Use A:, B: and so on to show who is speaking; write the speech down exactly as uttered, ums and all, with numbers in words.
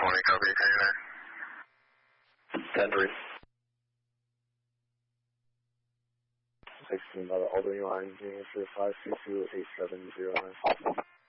A: twenty, copy, thirty-nine.
B: ten three. sixteen by the Albany line, New Hampshire five two two eight seven zero nine.